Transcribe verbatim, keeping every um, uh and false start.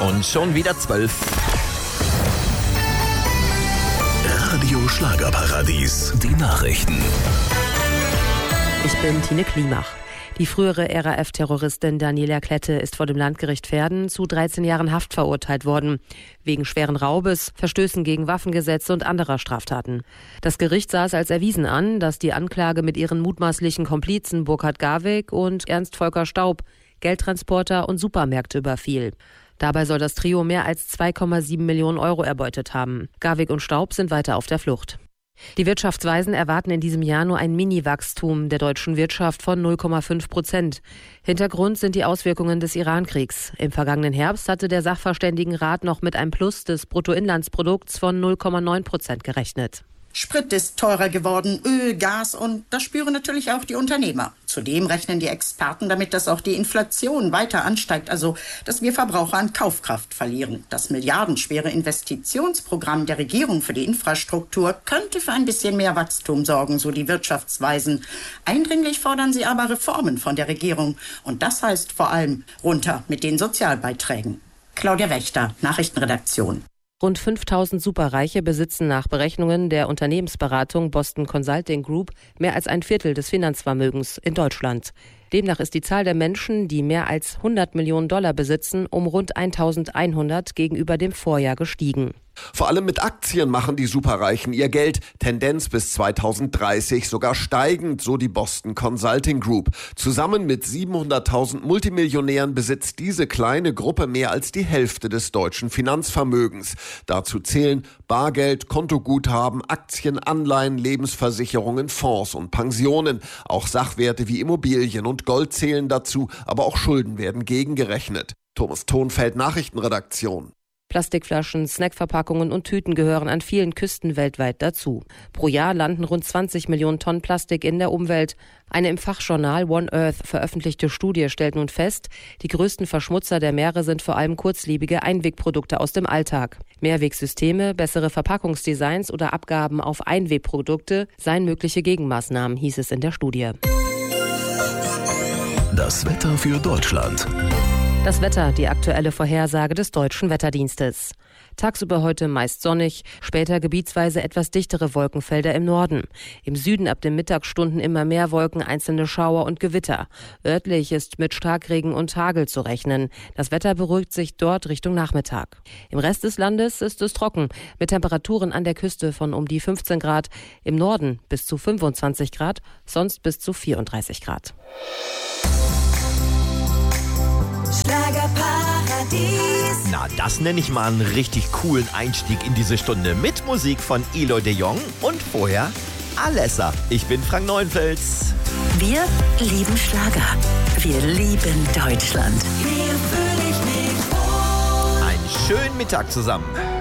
Und schon wieder zwölf. Radio Schlagerparadies, die Nachrichten. Ich bin Tine Klimach. Die frühere R A F-Terroristin Daniela Klette ist vor dem Landgericht Verden zu dreizehn Jahren Haft verurteilt worden. Wegen schweren Raubes, Verstößen gegen Waffengesetze und anderer Straftaten. Das Gericht sah es als erwiesen an, dass die Anklage mit ihren mutmaßlichen Komplizen Burkhard Garwig und Ernst Volker Staub Geldtransporter und Supermärkte überfiel. Dabei soll das Trio mehr als zwei Komma sieben Millionen Euro erbeutet haben. Garwig und Staub sind weiter auf der Flucht. Die Wirtschaftsweisen erwarten in diesem Jahr nur ein Mini-Wachstum der deutschen Wirtschaft von null Komma fünf Prozent. Hintergrund sind die Auswirkungen des Iran-Kriegs. Im vergangenen Herbst hatte der Sachverständigenrat noch mit einem Plus des Bruttoinlandsprodukts von null Komma neun Prozent gerechnet. Sprit ist teurer geworden, Öl, Gas und das spüren natürlich auch die Unternehmer. Zudem rechnen die Experten damit, dass auch die Inflation weiter ansteigt, also dass wir Verbraucher an Kaufkraft verlieren. Das milliardenschwere Investitionsprogramm der Regierung für die Infrastruktur könnte für ein bisschen mehr Wachstum sorgen, so die Wirtschaftsweisen. Eindringlich fordern sie aber Reformen von der Regierung und das heißt vor allem runter mit den Sozialbeiträgen. Claudia Wächter, Nachrichtenredaktion. Rund fünftausend Superreiche besitzen nach Berechnungen der Unternehmensberatung Boston Consulting Group mehr als ein Viertel des Finanzvermögens in Deutschland. Demnach ist die Zahl der Menschen, die mehr als hundert Millionen Dollar besitzen, um rund eintausendeinhundert gegenüber dem Vorjahr gestiegen. Vor allem mit Aktien machen die Superreichen ihr Geld. Tendenz bis zweitausenddreißig sogar steigend, so die Boston Consulting Group. Zusammen mit siebenhunderttausend Multimillionären besitzt diese kleine Gruppe mehr als die Hälfte des deutschen Finanzvermögens. Dazu zählen Bargeld, Kontoguthaben, Aktien, Anleihen, Lebensversicherungen, Fonds und Pensionen. Auch Sachwerte wie Immobilien und Gold zählen dazu, aber auch Schulden werden gegengerechnet. Thomas Thonfeld, Nachrichtenredaktion. Plastikflaschen, Snackverpackungen und Tüten gehören an vielen Küsten weltweit dazu. Pro Jahr landen rund zwanzig Millionen Tonnen Plastik in der Umwelt. Eine im Fachjournal One Earth veröffentlichte Studie stellt nun fest, die größten Verschmutzer der Meere sind vor allem kurzlebige Einwegprodukte aus dem Alltag. Mehrwegsysteme, bessere Verpackungsdesigns oder Abgaben auf Einwegprodukte seien mögliche Gegenmaßnahmen, hieß es in der Studie. Das Wetter für Deutschland. Das Wetter, die aktuelle Vorhersage des Deutschen Wetterdienstes. Tagsüber heute meist sonnig, später gebietsweise etwas dichtere Wolkenfelder im Norden. Im Süden ab den Mittagsstunden immer mehr Wolken, einzelne Schauer und Gewitter. Örtlich ist mit Starkregen und Hagel zu rechnen. Das Wetter beruhigt sich dort Richtung Nachmittag. Im Rest des Landes ist es trocken, mit Temperaturen an der Küste von um die fünfzehn Grad, im Norden bis zu fünfundzwanzig Grad, sonst bis zu vierunddreißig Grad. Schlagerparadies. Na, das nenne ich mal einen richtig coolen Einstieg in diese Stunde mit Musik von Eloy de Jong und vorher Alessa. Ich bin Frank Neuenfels. Wir lieben Schlager. Wir lieben Deutschland. Einen schönen Mittag zusammen.